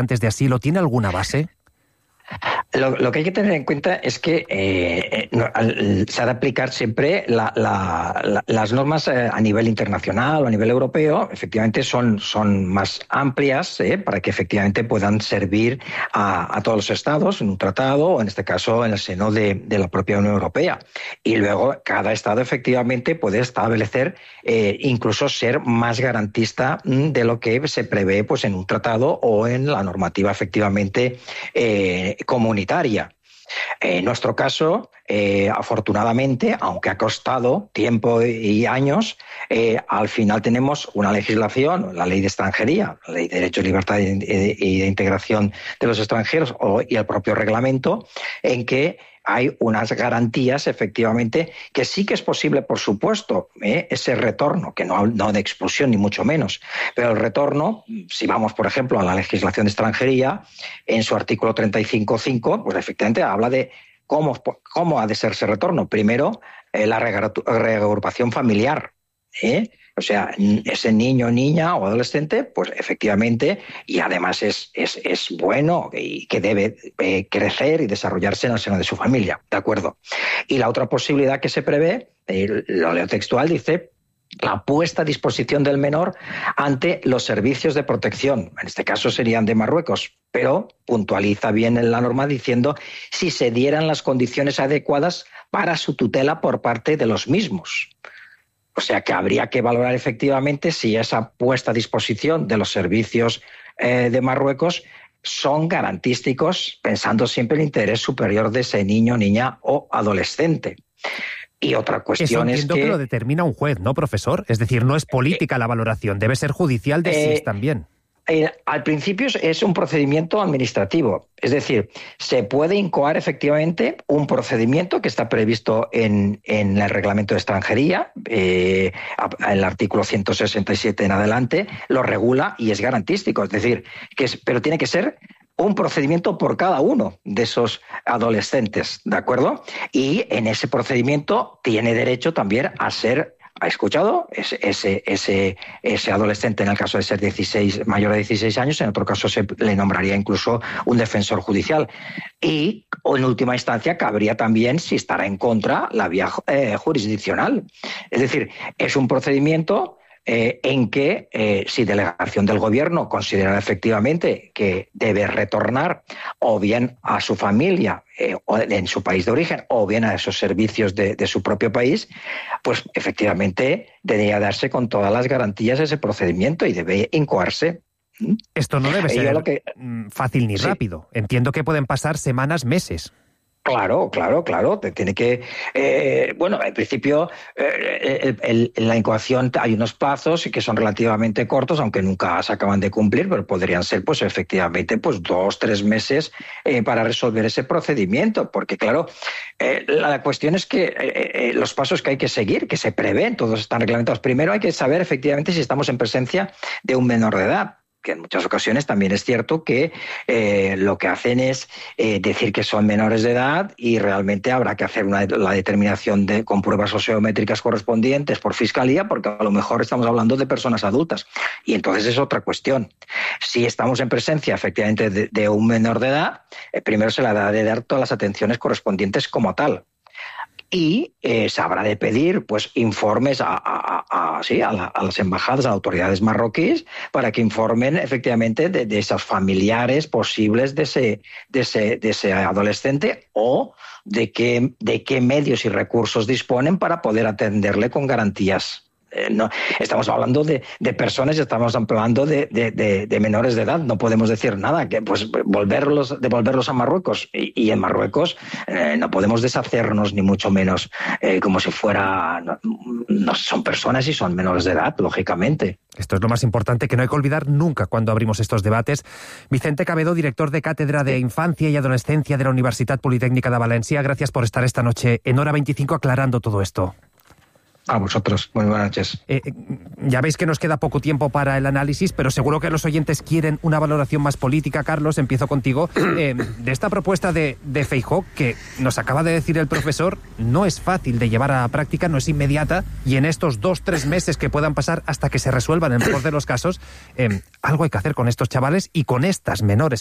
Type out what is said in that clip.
solicitantes de asilo tiene alguna base? Lo que hay que tener en cuenta es que se ha de aplicar siempre las normas a nivel internacional o a nivel europeo. Efectivamente son más amplias para que efectivamente puedan servir a todos los estados en un tratado o en este caso en el seno de la propia Unión Europea. Y luego cada estado efectivamente puede establecer incluso ser más garantista de lo que se prevé pues en un tratado o en la normativa efectivamente comunitaria. En nuestro caso, afortunadamente, aunque ha costado tiempo y años, al final tenemos una legislación, la Ley de Extranjería, la Ley de Derechos, Libertad y de Integración de los Extranjeros y el propio reglamento, en que hay unas garantías, efectivamente, que sí que es posible, por supuesto, ese retorno, que no de expulsión ni mucho menos, pero el retorno, si vamos, por ejemplo, a la legislación de extranjería, en su artículo 35.5, pues efectivamente habla de cómo ha de ser ese retorno. Primero, la reagrupación familiar, O sea, ese niño, niña o adolescente, pues efectivamente, y además es bueno y que debe crecer y desarrollarse en el seno de su familia, ¿de acuerdo? Y la otra posibilidad que se prevé, lo leo textual, dice la puesta a disposición del menor ante los servicios de protección, en este caso serían de Marruecos, pero puntualiza bien en la norma diciendo si se dieran las condiciones adecuadas para su tutela por parte de los mismos. O sea que habría que valorar efectivamente si esa puesta a disposición de los servicios de Marruecos son garantísticos, pensando siempre en el interés superior de ese niño, niña o adolescente. Y otra cuestión es que lo determina un juez, ¿no, profesor? Es decir, no es política la valoración, debe ser judicial de SIS también. Al principio es un procedimiento administrativo, es decir, se puede incoar efectivamente un procedimiento que está previsto en el reglamento de extranjería, el artículo 167 en adelante, lo regula y es garantístico, es decir, pero tiene que ser un procedimiento por cada uno de esos adolescentes, ¿de acuerdo? Y en ese procedimiento tiene derecho también a ser ¿ha escuchado? Ese adolescente, en el caso de ser mayor de 16 años, en otro caso se le nombraría incluso un defensor judicial. Y en última instancia cabría también si estará en contra la vía jurisdiccional. Es decir, es un procedimiento en que si delegación del gobierno considera efectivamente que debe retornar o bien a su familia o en su país de origen o bien a esos servicios de su propio país, pues efectivamente debería darse con todas las garantías ese procedimiento y debe incoarse. Esto no debe ser fácil ni rápido. Entiendo que pueden pasar semanas, meses. Claro. Tiene que, en principio, en la incoación hay unos plazos que son relativamente cortos, aunque nunca se acaban de cumplir, pero podrían ser, pues, efectivamente, 2-3 meses para resolver ese procedimiento, porque, claro, la cuestión es que los pasos que hay que seguir, que se prevén, todos están reglamentados. Primero hay que saber, efectivamente, si estamos en presencia de un menor de edad, que en muchas ocasiones también es cierto que lo que hacen es decir que son menores de edad y realmente habrá que hacer la determinación con pruebas sociométricas correspondientes por fiscalía, porque a lo mejor estamos hablando de personas adultas. Y entonces es otra cuestión. Si estamos en presencia efectivamente de un menor de edad, primero se le ha de dar todas las atenciones correspondientes como tal. Y se habrá de pedir pues informes a las embajadas, a las autoridades marroquíes, para que informen efectivamente de esos familiares posibles de ese adolescente o de qué medios y recursos disponen para poder atenderle con garantías. No, estamos hablando de personas y estamos hablando de menores de edad. No podemos decir nada, que pues devolverlos a Marruecos. Y en Marruecos no podemos deshacernos ni mucho menos como si fuera... No son personas y son menores de edad, lógicamente. Esto es lo más importante que no hay que olvidar nunca cuando abrimos estos debates. Vicente Cabedo, director de Cátedra de Infancia y Adolescencia de la Universitat Politécnica de Valencia, gracias por estar esta noche en Hora 25 aclarando todo esto. A vosotros, muy buenas noches. Ya veis que nos queda poco tiempo para el análisis, pero seguro que los oyentes quieren una valoración más política. Carlos, empiezo contigo. De esta propuesta de Feijóo, que nos acaba de decir el profesor, no es fácil de llevar a la práctica, no es inmediata, y en estos 2-3 meses que puedan pasar hasta que se resuelvan en el mejor de los casos, algo hay que hacer con estos chavales y con estas menores